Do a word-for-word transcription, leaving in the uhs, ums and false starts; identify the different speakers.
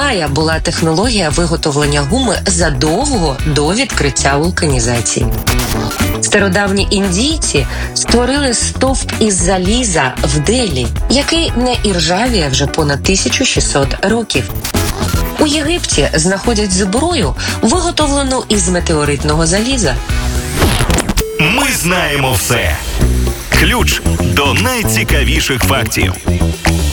Speaker 1: Майя була технологія виготовлення гуми задовго до відкриття вулканізації. Стародавні індійці створили стовп із заліза в Делі, який не іржавіє вже понад тисячу шістсот років. У Єгипті знаходять зброю, виготовлену із метеоритного заліза.
Speaker 2: Ми знаємо все. Ключ до найцікавіших фактів.